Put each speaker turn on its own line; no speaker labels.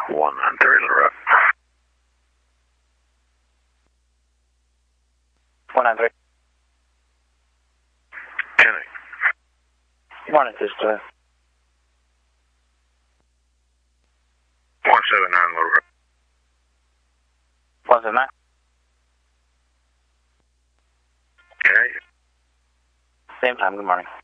193 Little Rock.
193.
10-8.
Morning, sister.
179 Little Rock.
179.
10-8.
Same time, good morning.